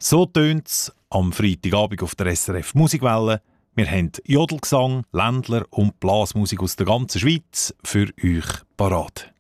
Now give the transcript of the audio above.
So tönt es am Freitagabend auf der SRF Musikwelle. Wir haben Jodelgesang, Ländler und Blasmusik aus der ganzen Schweiz für euch parat.